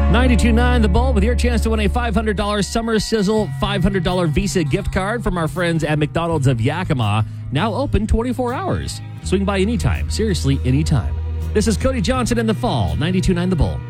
92.9 The Bull with your chance to win a $500 Summer Sizzle $500 Visa gift card from our friends at McDonald's of Yakima. Now open 24 hours. Swing by anytime. Seriously, anytime. This is Cody Johnson in the Fall. 92.9 The Bull.